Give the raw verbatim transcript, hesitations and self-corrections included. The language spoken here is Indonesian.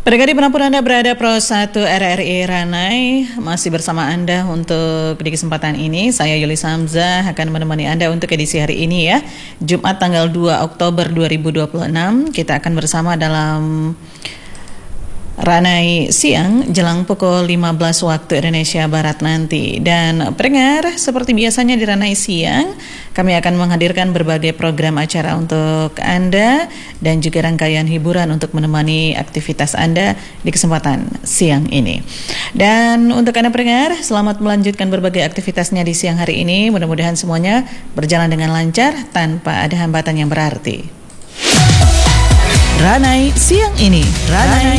Pendengar dimanapun Anda berada, Pro satu R R I Ranai masih bersama Anda untuk di kesempatan ini. Saya Yuli Samzah akan menemani Anda untuk edisi hari ini ya, Jumat tanggal dua Oktober dua ribu dua puluh enam. Kita akan bersama dalam Ranai siang jelang pukul lima belas waktu Indonesia Barat nanti. Dan pendengar, seperti biasanya di Ranai siang kami akan menghadirkan berbagai program acara untuk Anda dan juga rangkaian hiburan untuk menemani aktivitas Anda di kesempatan siang ini. Dan untuk Anda pendengar, selamat melanjutkan berbagai aktivitasnya di siang hari ini. Mudah-mudahan semuanya berjalan dengan lancar tanpa ada hambatan yang berarti. Ranai siang ini, Ranai